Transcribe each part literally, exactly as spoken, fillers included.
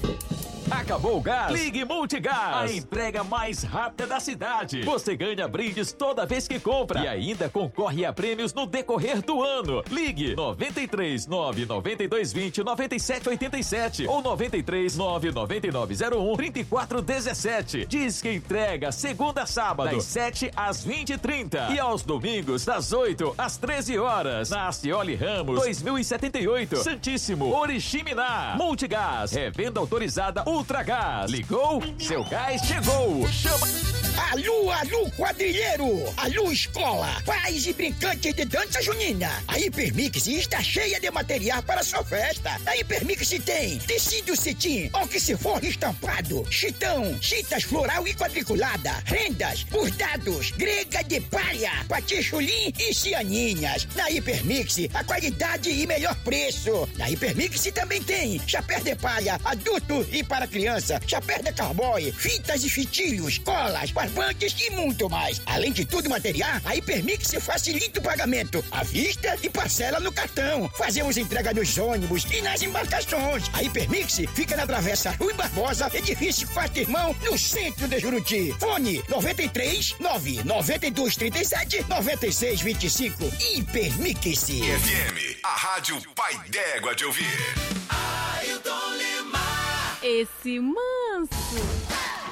Acabou o gás? Ligue Multigás, a entrega mais rápida da cidade. Você ganha brindes toda vez que compra e ainda concorre a prêmios no decorrer do ano. Ligue noventa e três, nove nove dois dois zero, nove sete oito sete ou noventa e três, nove nove nove zero um, três quatro um sete. Diz que entrega segunda a sábado, das sete às vinte e trinta e aos domingos, das oito às treze horas. Na Acioli Ramos, dois mil e setenta e oito, Santíssimo, Oriximiná. Multigás, revenda autorizada Ultragás. Ligou? Seu gás chegou. Chama... Alô, alô, quadrilheiro! Alô, escola! Pais e brincantes de dança junina! A Hipermix está cheia de material para sua festa. A Hipermix tem tecido cetim, oxiforme estampado, chitão, chitas floral e quadriculada, rendas, bordados, grega de palha, paticholim e cianinhas. Na Hipermix, a qualidade e melhor preço. Na Hipermix também tem chapéu de palha, adulto e para criança, chapéu de cowboy, fitas e fitilhos, colas, barbantes e muito mais. Além de tudo material, a Hipermix facilita o pagamento à vista e parcela no cartão. Fazemos entrega nos ônibus e nas embarcações. A Hipermix fica na Travessa Rui Barbosa, edifício Quarto Irmão, no centro de Juruti. Fone noventa e três, nove nove dois três sete, nove seis dois cinco. Hipermix. F M, a rádio pai d'égua de ouvir. Ailton Lima. Esse manso.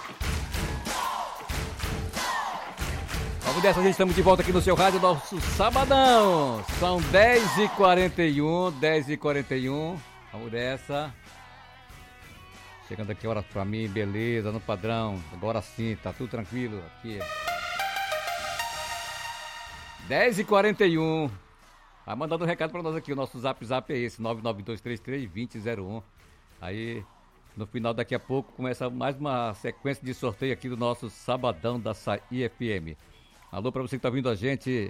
Vamos dessa, gente, estamos de volta aqui no seu rádio, nosso sabadão. São dez e quarenta e um, dez e quarenta e um. Vamos dessa. Chegando aqui horas pra mim, beleza, no padrão. Agora sim, tá tudo tranquilo aqui. dez e quarenta e um. Vai mandando um recado pra nós aqui, o nosso zap zap é esse, nove nove dois três três, dois zero zero um. Aí, no final, daqui a pouco, começa mais uma sequência de sorteio aqui do nosso sabadão da Açaí F M. Alô para você que está ouvindo a gente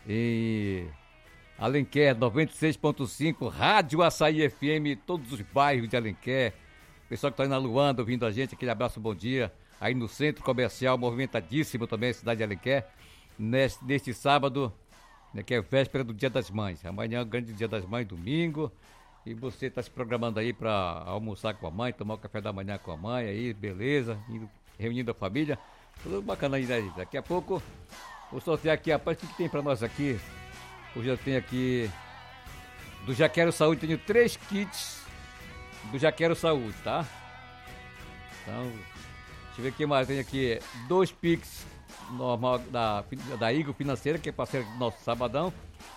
em Alenquer, noventa e seis ponto cinco, Rádio Açaí F M, todos os bairros de Alenquer. Pessoal que está aí na Luanda ouvindo a gente, aquele abraço, bom dia. Aí no centro comercial, movimentadíssimo também, cidade de Alenquer. Neste, neste sábado, né, que é véspera do Dia das Mães. Amanhã é o grande Dia das Mães, domingo. E você está se programando aí para almoçar com a mãe, tomar o café da manhã com a mãe, aí, beleza, indo, reunindo a família. Tudo bacana aí, né? Daqui a pouco... Vou sortear aqui, rapaz, o que tem pra nós aqui? Hoje eu tenho aqui do Jaquero Saúde, tenho três kits do Jaquero Saúde, tá? Então, deixa eu ver o que mais. Tenho aqui dois Pix normal da, da Igor Financeira, que é parceira do nosso sabadão.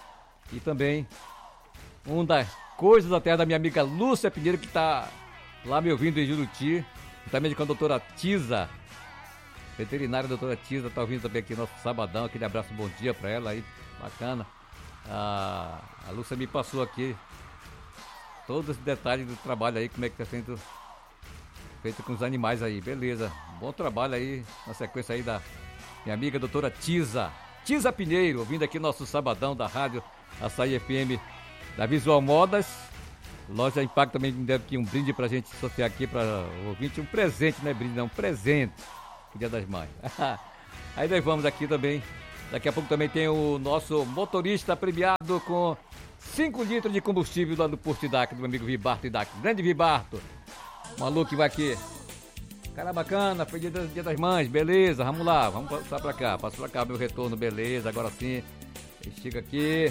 E também um das coisas da terra da minha amiga Lúcia Pinheiro, que tá lá me ouvindo em Juruti. Também com a doutora Tiza. Veterinária, doutora Tiza, tá ouvindo também aqui nosso sabadão. Aquele abraço, bom dia pra ela aí, bacana. A, a Lúcia me passou aqui todos os detalhes do trabalho aí, como é que tá sendo feito com os animais aí, beleza. Bom trabalho aí, na sequência aí da minha amiga doutora Tiza. Tiza Pinheiro, ouvindo aqui nosso sabadão da rádio Açaí F M, da Visual Modas. Loja Impacto também me deve aqui um brinde pra gente sortear aqui pra o ouvinte, um presente, não é brinde, não, um presente. Dia das Mães. Aí nós vamos aqui também. Daqui a pouco também tem o nosso motorista premiado com cinco litros de combustível lá do Posto Idac, do meu amigo Vibarto Idac. Grande Vibarto. Maluco que vai aqui. Cara bacana, foi dia, dia das Mães, beleza, vamos lá, vamos passar pra cá. Passa pra cá, meu retorno, beleza, agora sim. Chega aqui.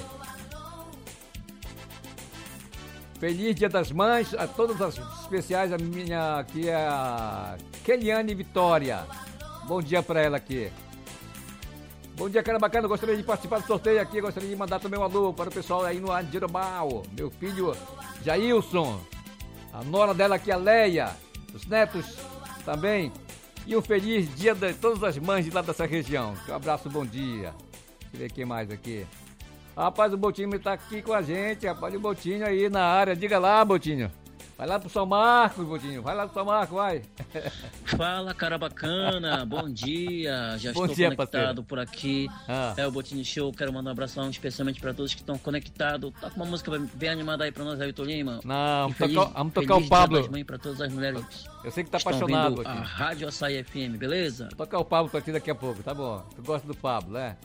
Feliz Dia das Mães a todas as especiais. A minha aqui é a Keliane Vitória. Bom dia pra ela aqui. Bom dia, cara bacana. Gostaria de participar do sorteio aqui. Gostaria de mandar também um alô para o pessoal aí no Andirobal. Meu filho Jailson. A nora dela aqui, a Leia. Os netos também. E um feliz dia de todas as mães de lá dessa região. Um abraço, bom dia. Deixa eu ver quem mais aqui. Rapaz, o Botinho está aqui com a gente. Rapaz, o Botinho aí na área. Diga lá, Botinho. Vai lá pro São Marcos, Botinho. Vai lá pro São Marcos, vai. Fala, cara bacana. Bom dia. Já Bom estou dia, conectado parceiro. por aqui. Ah. É o Botinho Show. Quero mandar um abração especialmente para todos que estão conectados. Tá com uma música bem animada aí para nós, Ailton Lima. Não, E vamos feliz, tocar, vamos tocar feliz o Pablo. Dia das Mães para todas as mulheres. Eu sei que tá estão apaixonado ouvindo aqui. a Rádio Açaí F M, beleza? Vou tocar o Pablo pra ti daqui a pouco, tá bom? Tu gosta do Pablo, né?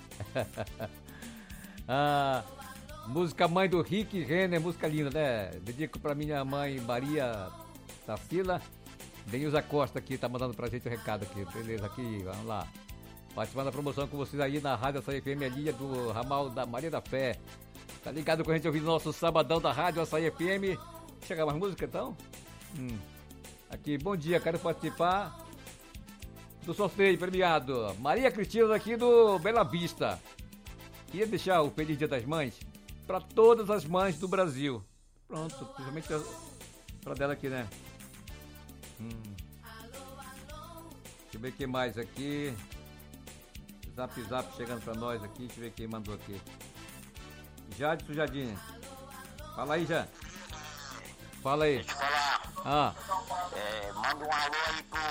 ah, música Mãe do Rick Renner, música linda, né? Dedico pra minha mãe Maria Tarsila Denilza Costa aqui, tá mandando pra gente o recado aqui. Beleza, aqui, vamos lá. Participando da promoção com vocês aí na Rádio Açaí F M, Elia do ramal da Maria da Fé. Tá ligado com a gente ouvindo nosso sabadão da Rádio Açaí F M. Chega mais música então? Hum. Aqui, bom dia, quero participar do sorteio premiado. Maria Cristina daqui do Bela Vista. Queria deixar o Feliz Dia das Mães para todas as mães do Brasil. Pronto, principalmente para dela aqui, né? Hum. Deixa eu ver quem mais aqui. Zap Zap chegando para nós aqui. Deixa eu ver quem mandou aqui. Jade Sujadinha. Fala aí, já. Fala aí. Deixa eu falar. Ah. É, manda um alô aí pro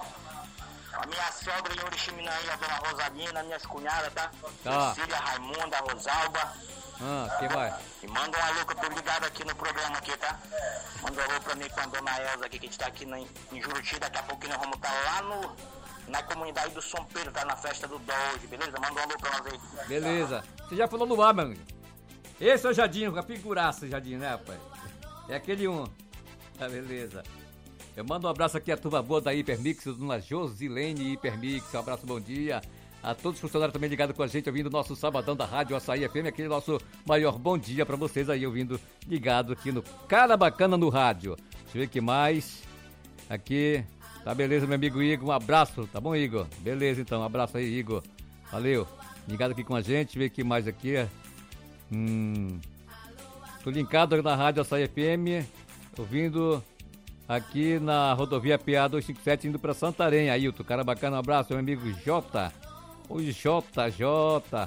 a minha sogra em Oriximiná, a dona Rosalina, minhas cunhadas, tá? Tá. Cecília, Raimunda, Rosalba. Ah, quem vai? E manda um alô que eu tô ligado aqui no programa aqui, tá? Manda um alô pra mim com a dona Elza aqui, que a gente tá aqui na, em Juruti. Daqui a pouco nós vamos estar tá lá no, na comunidade do São Pedro, tá? Na festa do Dó hoje, beleza? Manda um alô pra nós aí. Beleza. Você já falou no ar, meu amigo. Esse é o Jadinho, a figuraça, Jadinho, né, rapaz? É aquele um. Tá, beleza. Eu mando um abraço aqui à turma boa da Hipermix, dona Josilene Hipermix. Um abraço, bom dia. A todos os funcionários também ligados com a gente, ouvindo o nosso sabadão da Rádio Açaí F M, aquele nosso maior bom dia pra vocês aí, ouvindo, ligado aqui no Cara Bacana no rádio. Deixa eu ver o que mais. Aqui, tá beleza, meu amigo Igor, um abraço, tá bom, Igor? Beleza, então, um abraço aí, Igor. Valeu. Ligado aqui com a gente, deixa eu ver o que mais aqui. Hum... Tô linkado na Rádio Açaí F M, ouvindo aqui na rodovia P A duzentos e cinquenta e sete, indo pra Santarém. Ailton, cara bacana, um abraço, meu amigo Jota. O Jota, Jota.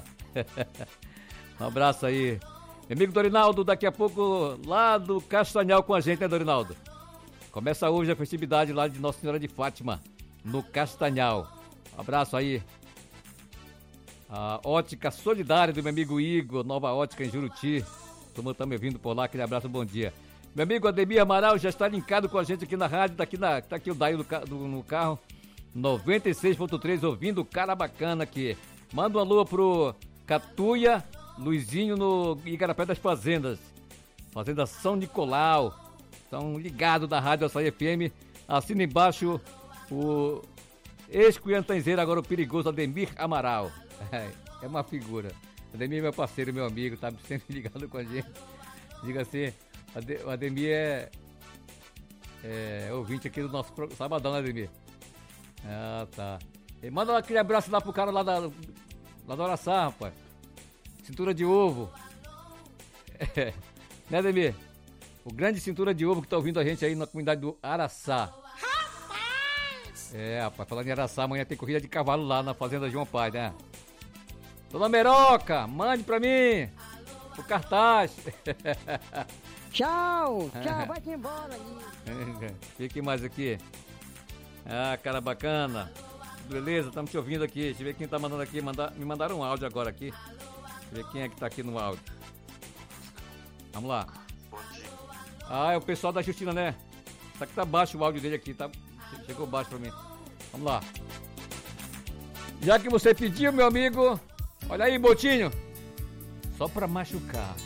Um abraço aí. Meu amigo Dorinaldo, daqui a pouco lá do Castanhal com a gente, né, Dorinaldo? Começa hoje a festividade lá de Nossa Senhora de Fátima, no Castanhal. Um abraço aí. A Ótica Solidária do meu amigo Igor, Nova Ótica em Juruti. Todo mundo tá me ouvindo por lá, aquele abraço, bom dia. Meu amigo Ademir Amaral já está linkado com a gente aqui na rádio, tá aqui, na, tá aqui o Daio no carro, noventa e seis ponto três, ouvindo o Cara Bacana aqui. Manda um alô pro Catuia, Luizinho no Igarapé das Fazendas, Fazenda São Nicolau. Estão ligados da Rádio Açaí F M. Assina embaixo o ex-cuiantanzeiro, agora o perigoso Ademir Amaral. É, é uma figura. Ademir é meu parceiro, meu amigo, tá sempre ligado com a gente. Diga assim, o Ademir é, é ouvinte aqui do nosso sabadão, né, Ademir? Ah, tá. E manda aquele abraço lá pro cara lá da, lá do Araçá, rapaz. Cintura de ovo. É, né, Ademir? O grande cintura de ovo que tá ouvindo a gente aí na comunidade do Araçá. Rapaz! É, rapaz, falando em Araçá, amanhã tem corrida de cavalo lá na Fazenda João Paz, né? Dona Meroca, mande pra mim o cartaz. Tchau, tchau, vai-te embora aí. Fique mais aqui. Ah, cara bacana. Beleza, estamos te ouvindo aqui. Deixa eu ver quem tá mandando aqui. Mandar, me mandaram um áudio agora aqui. Deixa eu ver quem é que tá aqui no áudio. Vamos lá. Bom dia. Ah, é o pessoal da Justina, né? Só que tá baixo o áudio dele aqui, tá? Chegou baixo pra mim. Vamos lá. Já que você pediu, meu amigo, olha aí, Botinho. Só pra machucar.